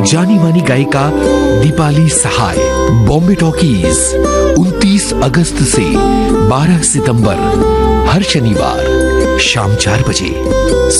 जानी मानी गायिका दीपाली सहाय। बॉम्बे टॉकीज 29 अगस्त से 12 सितंबर, हर शनिवार शाम 4 बजे।